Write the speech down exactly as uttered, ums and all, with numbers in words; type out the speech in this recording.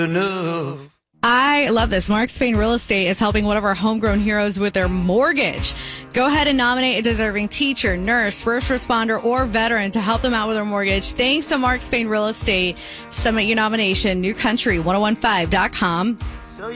enough. I love this. Mark Spain Real Estate is helping one of our homegrown heroes with their mortgage. Go ahead and nominate a deserving teacher, nurse, first responder, or veteran to help them out with their mortgage. Thanks to Mark Spain Real Estate. Submit your nomination, new country ten fifteen dot com.